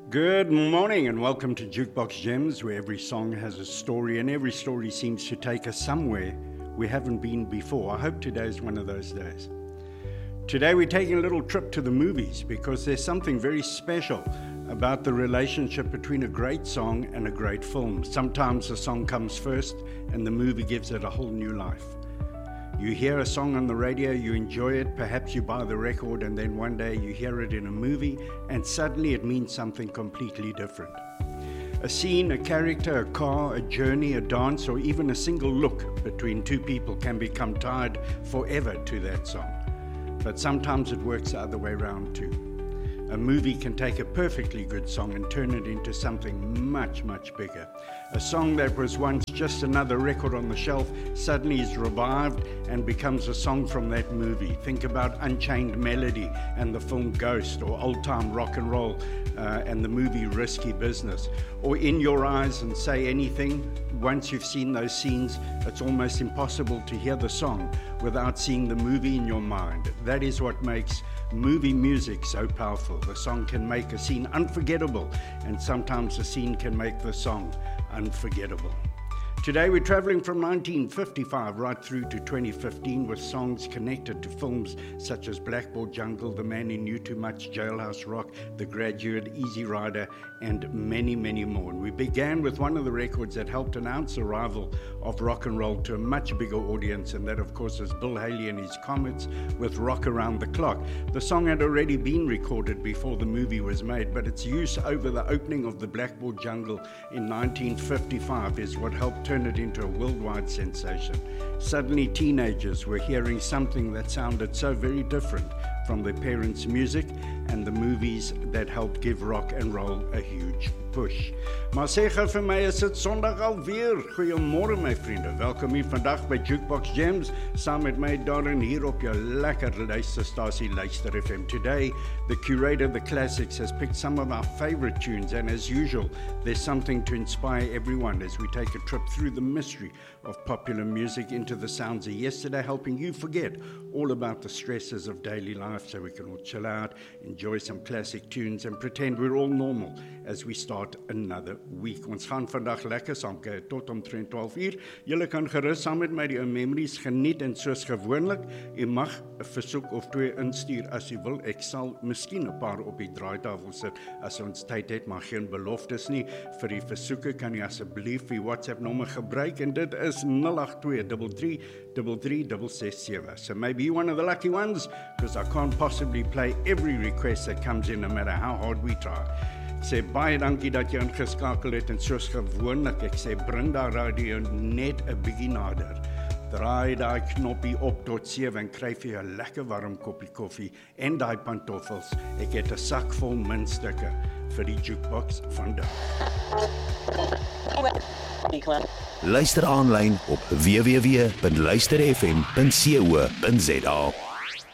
Good morning and welcome to Jukebox Gems, where every song has a story and every story seems to take us somewhere we haven't been before. I hope today is one of those days. Today we're taking a little trip to the movies because there's something very special about the relationship between a great song and a great film. Sometimes the song comes first and the movie gives it a whole new life. You hear a song on the radio, you enjoy it, perhaps you buy the record, and then one day you hear it in a movie and suddenly it means something completely different. A scene, a character, a car, a journey, a dance, or even a single look between two people can become tied forever to that song. But sometimes it works the other way around too. A movie can take a perfectly good song and turn it into something much, much bigger. A song that was once just another record on the shelf suddenly is revived and becomes a song from that movie. Think about Unchained Melody and the film Ghost, or Old Time Rock and Roll and the movie Risky Business, or In Your Eyes and Say Anything. Once you've seen those scenes, it's almost impossible to hear the song without seeing the movie in your mind. That is what makes movie music so powerful. The song can make a scene unforgettable, and sometimes a scene can make the song unforgettable. Today we're traveling from 1955 right through to 2015 with songs connected to films such as Blackboard Jungle, The Man Who Knew Too Much, Jailhouse Rock, The Graduate, Easy Rider, and many, many more. And we began with one of the records that helped announce the arrival of rock and roll to a much bigger audience, and that of course is Bill Haley and his Comets with Rock Around the Clock. The song had already been recorded before the movie was made, but its use over the opening of the Blackboard Jungle in 1955 is what helped turn it into a worldwide sensation. Suddenly teenagers were hearing something that sounded so very different from their parents' music and the movies that helped give rock and roll a huge push. Maar sê gou vir my, is dit Sondag alweer? Goeiemôre my vriende. Welkom hier vandag by Jukebox Gems, saam met my Darren hier op jou lekker luisterstasie Luister FM. Today, the curator of the classics has picked some of our favorite tunes, and as usual, there's something to inspire everyone as we take a trip through the mystery of popular music into the sounds of yesterday, helping you forget all about the stresses of daily life so we can all chill out, enjoy some classic tunes and pretend we're all normal as we start another week. Ons gaan vandag lekker saam kuier tot omtrent 12 uur. Julle kan gerus saam met my die memories geniet, en soos gewoonlik, u mag 'n versoek of twee instuur as u wil. Ek sal miskien 'n paar op die draaitafel sit as ons tyd het, maar geen beloftes nie. Vir die versoeke kan u asseblief die WhatsApp nommer gebruik, en dit is 082333367. So maybe you're one of the lucky ones, because I can't possibly play every request that comes in, no matter how hard we try. Ek sê baie dankie dat jy ingeskakel het, en soos gewoonlik, ek sê bring daai radio net 'n bietjie nader. Draai daai knoppie op tot 7 en kry vir jou 'n lekker warm koppie koffie en daai pantoffels. Ek het 'n sak vol muntstukke vir die jukebox vandag. Luister aanlyn op www.luisterfm.co.za.